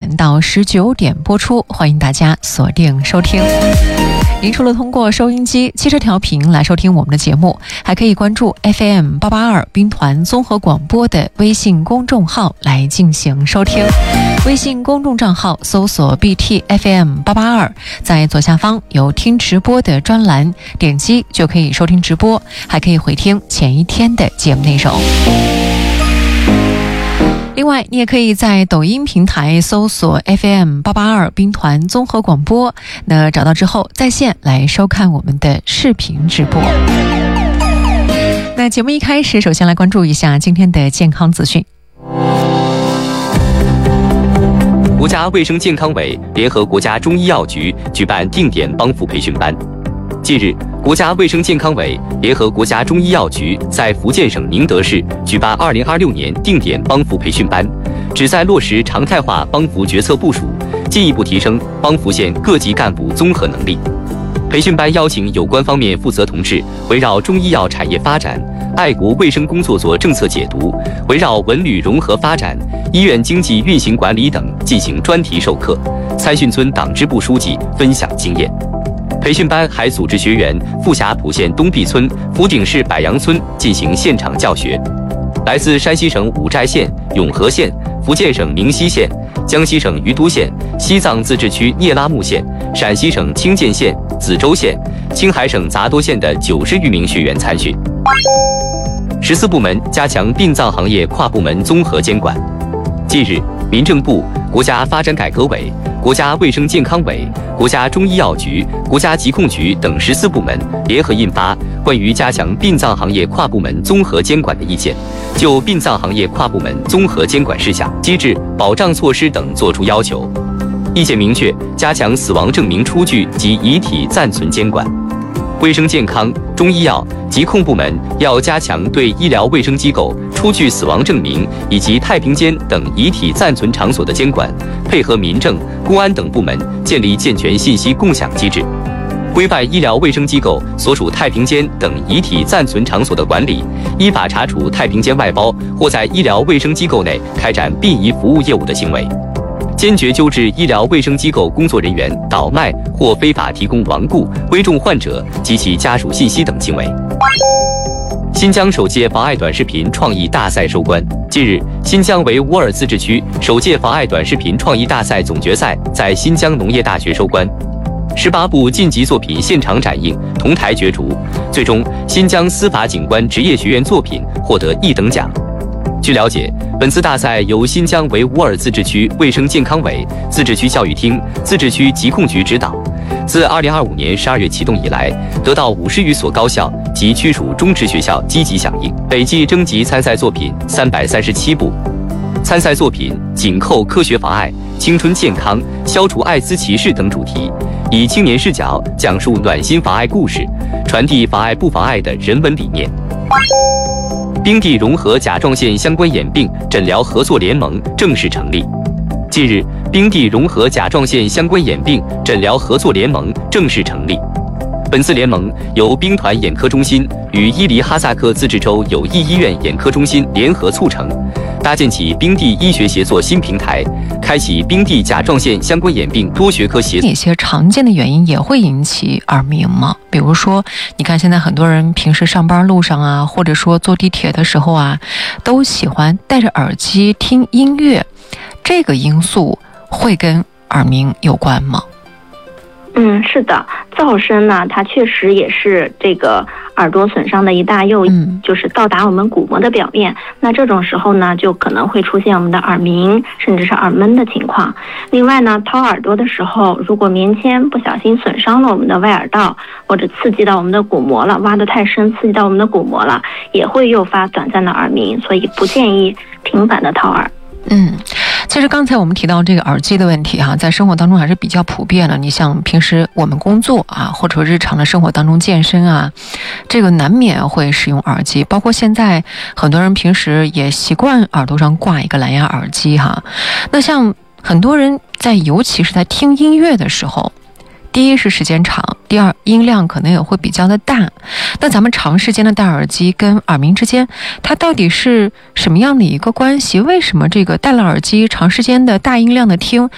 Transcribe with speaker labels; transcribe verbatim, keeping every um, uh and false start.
Speaker 1: 点到十九点播出，欢迎大家锁定收听。您除了通过收音机、汽车调频来收听我们的节目，还可以关注 F M 八八二兵团综合广播的微信公众号来进行收听。微信公众账号搜索 B T F M 八八二，在左下方有听直播的专栏，点击就可以收听直播，还可以回听前一天的节目内容。另外，你也可以在抖音平台搜索 F M 八八二兵团综合广播，那找到之后在线来收看我们的视频直播。那节目一开始，首先来关注一下今天的健康资讯。
Speaker 2: 国家卫生健康委联合国家中医药局举办定点帮扶培训班。近日，国家卫生健康委联合国家中医药局在福建省宁德市举办二零二六年定点帮扶培训班，旨在落实常态化帮扶决策部署，进一步提升帮扶县各级干部综合能力。培训班邀请有关方面负责同志围绕中医药产业发展、爱国卫生工作做政策解读，围绕文旅融合发展、医院经济运行管理等进行专题授课，参训村党支部书记分享经验。培训班还组织学员赴霞浦县东壁村、福鼎市柏杨村进行现场教学。来自山西省五寨县、永和县、福建省明溪县、江西省于都县、西藏自治区聂拉木县、陕西省清涧县、梓州县、青海省杂多县的九十余名学员参训。十四部门加强殡葬行业跨部门综合监管。近日，民政部、国家发展改革委、国家卫生健康委、国家中医药局、国家疾控局等十四部门联合印发《关于加强殡葬行业跨部门综合监管的意见》，就殡葬行业跨部门综合监管事项、机制、保障措施等作出要求。意见明确，加强死亡证明出具及遗体暂存监管。卫生健康、中医药、疾控部门要加强对医疗卫生机构出具死亡证明以及太平间等遗体暂存场所的监管，配合民政、公安等部门建立健全信息共享机制，规范医疗卫生机构所属太平间等遗体暂存场所的管理，依法查处太平间外包或在医疗卫生机构内开展殡仪服务业务的行为，坚决纠治医疗卫生机构工作人员倒卖或非法提供亡故、危重患者及其家属信息等行为。新疆首届妨碍短视频创意大赛收官。近日，新疆维吾尔自治区首届妨碍短视频创意大赛总决赛在新疆农业大学收官，十八部晋级作品现场展映，同台角逐，最终新疆司法警官职业学院作品获得一等奖。据了解，本次大赛由新疆维吾尔自治区卫生健康委、自治区教育厅、自治区疾控局指导，自二零二五年十二月启动以来，得到五十余所高校及区属中职学校积极响应，累计征集参赛作品三百三十七部。参赛作品紧扣科学妨碍、青春健康、消除艾滋歧视等主题，以青年视角讲述暖心妨碍故事，传递妨碍不妨碍的人文理念。冰地融合甲状腺相关眼病诊疗合作联盟正式成立。近日，冰地融合甲状腺相关眼病诊疗合作联盟正式成立。本次联盟由兵团眼科中心与伊犁哈萨克自治州友谊医院眼科中心联合促成，搭建起冰地医学协作新平台，开启冰地甲状腺相关眼病多学科协作。
Speaker 1: 哪些常见的原因也会引起耳鸣吗？比如说，你看现在很多人平时上班路上啊，或者说坐地铁的时候啊，都喜欢戴着耳机听音乐，这个因素会跟耳鸣有关吗？
Speaker 3: 嗯，是的，噪声呢，它确实也是这个耳朵损伤的一大诱因，嗯、就是到达我们鼓膜的表面。那这种时候呢，就可能会出现我们的耳鸣，甚至是耳闷的情况。另外呢，掏耳朵的时候，如果棉签不小心损伤了我们的外耳道，或者刺激到我们的鼓膜了，挖得太深，刺激到我们的鼓膜了，也会诱发短暂的耳鸣，所以不建议频繁的掏耳。
Speaker 1: 嗯，其实刚才我们提到这个耳机的问题哈、啊，在生活当中还是比较普遍的。你像平时我们工作啊，或者日常的生活当中健身啊，这个难免会使用耳机。包括现在很多人平时也习惯耳朵上挂一个蓝牙耳机哈。那像很多人在，尤其是在听音乐的时候，第一是时间长，第二音量可能也会比较的大。那咱们长时间的戴耳机跟耳鸣之间，它到底是什么样的一个关系？为什么这个戴了耳机长时间的大音量的听